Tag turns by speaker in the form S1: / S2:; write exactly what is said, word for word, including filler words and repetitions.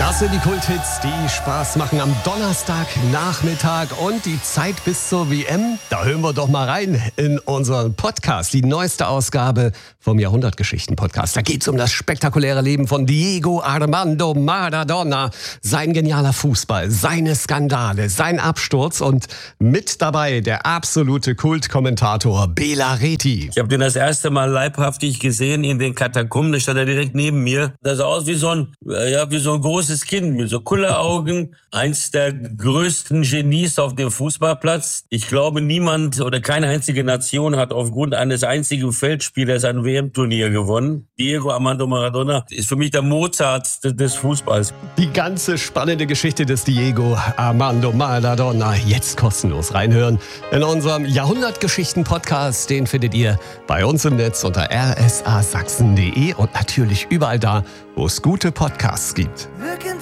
S1: Das sind die Kulthits, die Spaß machen am Donnerstagnachmittag und die Zeit bis zur W M. Da hören wir doch mal rein in unseren Podcast, die neueste Ausgabe vom Jahrhundertgeschichten-Podcast. Da geht's um das spektakuläre Leben von Diego Armando Maradona, sein genialer Fußball, seine Skandale, sein Absturz und mit dabei der absolute Kultkommentator Bela Reti.
S2: Ich habe den das erste Mal leibhaftig gesehen in den Katakomben, da stand er direkt neben mir. Das sah aus wie so ein, ja, wie so ein großes Kind mit so Kulleraugen. Eins der größten Genies auf dem Fußballplatz. Ich glaube, niemand oder keine einzige Nation hat aufgrund eines einzigen Feldspielers ein W M-Turnier gewonnen. Diego Armando Maradona ist für mich der Mozart des Fußballs.
S1: Die ganze spannende Geschichte des Diego Armando Maradona jetzt kostenlos reinhören in unserem Jahrhundertgeschichten-Podcast. Den findet ihr bei uns im Netz unter r s a sachsen punkt d e und natürlich überall da, wo es gute Podcasts gibt.